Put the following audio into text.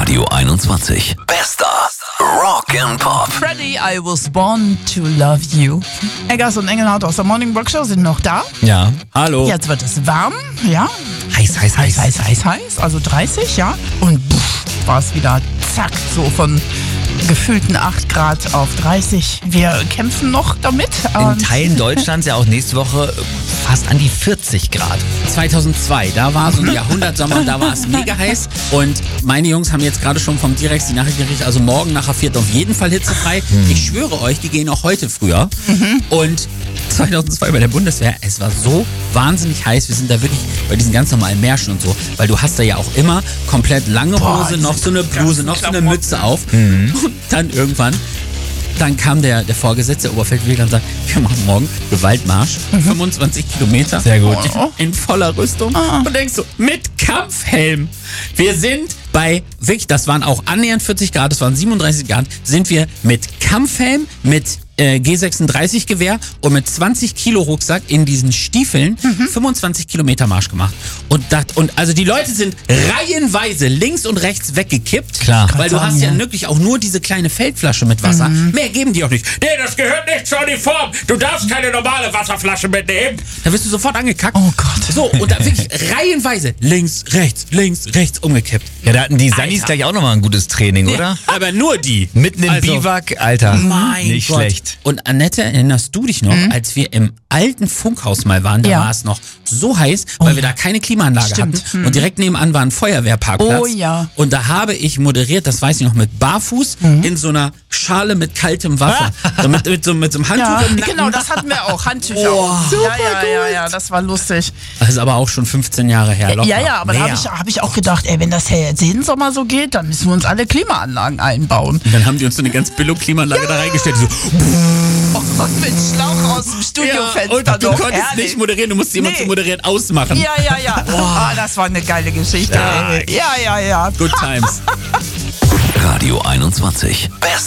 Radio 21. Bester Rock and Pop. Freddy, I was born to love you. Eggers und Engelhardt aus der Morning Rock Show sind noch da. Ja, hallo. Jetzt wird es warm, ja. Heiß. Also 30, ja. Und war es wieder zack, so von gefühlten 8 Grad auf 30. Wir kämpfen noch damit. In Teilen Deutschlands ja auch nächste Woche fast an die 40 Grad. 2002, da war so ein Jahrhundertsommer, da war es mega heiß. Und meine Jungs haben jetzt gerade schon vom Direx die Nachricht gekriegt, also morgen nach der auf jeden Fall hitzefrei. Ich schwöre euch, die gehen auch heute früher. Und 2002 bei der Bundeswehr, es war so wahnsinnig heiß. Wir sind da wirklich bei diesen ganz normalen Märschen und so, weil du hast da ja auch immer komplett lange Hose, noch so eine Bluse, noch so eine Mütze auf. Und dann irgendwann, dann kam der Vorgesetzte, der Oberfeldwebel, und sagt, wir machen morgen Gewaltmarsch, 25 Kilometer. Sehr gut. In voller Rüstung. Und denkst so, mit Kampfhelm. Wir sind bei, wirklich, das waren auch annähernd 40 Grad, das waren 37 Grad, sind wir mit Kampfhelm, mit G36-Gewehr und mit 20 Kilo Rucksack in diesen Stiefeln 25 Kilometer Marsch gemacht. Und also die Leute sind reihenweise links und rechts weggekippt. Klar. Weil du hast ja wirklich auch nur diese kleine Feldflasche mit Wasser. Mehr geben die auch nicht. Nee, das gehört nicht zur Uniform. Du darfst keine normale Wasserflasche mitnehmen. Da wirst du sofort angekackt. Oh Gott. So, und da wirklich reihenweise links, rechts umgekippt. Ja, da hatten die Sannis gleich auch nochmal ein gutes Training, oder? Aber nur die. Mitten im Biwak, Alter. Mein nicht Gott. schlecht. Und Annette, erinnerst du dich noch, als wir im alten Funkhaus mal waren, da war es noch so heiß, weil wir da keine Klimaanlage hatten. Und direkt nebenan war ein Feuerwehrparkplatz. Oh ja. Und da habe ich moderiert, das weiß ich noch, mit Barfuß in so einer Schale mit kaltem Wasser. So mit so einem Handtuch Ja, im Nacken. genau, das hatten wir auch. Handtücher. Ja, das war lustig. Das ist aber auch schon 15 Jahre her. Locker. Ja, aber da hab ich auch gedacht, wenn das jetzt jeden Sommer so geht, dann müssen wir uns alle Klimaanlagen einbauen. Und dann haben die uns so eine ganz billige Klimaanlage da reingestellt. So, Oh Gott, mit Schlauch aus dem Studiofenster. und du konntest nicht moderieren, du musst jemanden zum Moderieren ausmachen. Ja. Oh, das war eine geile Geschichte. Ja. Good times. Radio 21. Bester